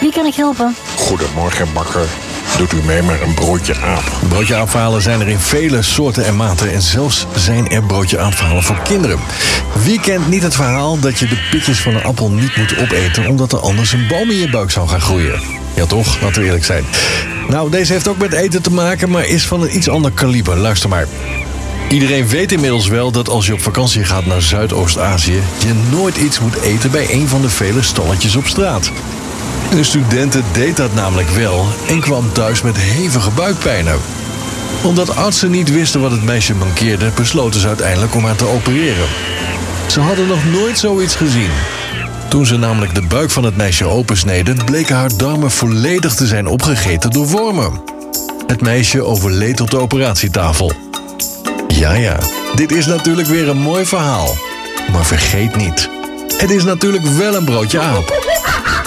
Wie kan ik helpen? Goedemorgen, bakker. Doet u mee met een broodje aap? Broodje aapverhalen zijn er in vele soorten en maten. En zelfs zijn er broodje aapverhalen voor kinderen. Wie kent niet het verhaal dat je de pitjes van een appel niet moet opeten, omdat er anders een boom in je buik zou gaan groeien? Ja toch, laten we eerlijk zijn. Nou, deze heeft ook met eten te maken, maar is van een iets ander kaliber. Luister maar. Iedereen weet inmiddels wel dat als je op vakantie gaat naar Zuidoost-Azië, je nooit iets moet eten bij een van de vele stalletjes op straat. Een studente deed dat namelijk wel en kwam thuis met hevige buikpijnen. Omdat artsen niet wisten wat het meisje mankeerde, besloten ze uiteindelijk om haar te opereren. Ze hadden nog nooit zoiets gezien. Toen ze namelijk de buik van het meisje opensneden, bleken haar darmen volledig te zijn opgegeten door wormen. Het meisje overleed op de operatietafel. Ja, dit is natuurlijk weer een mooi verhaal. Maar vergeet niet, het is natuurlijk wel een broodje aap.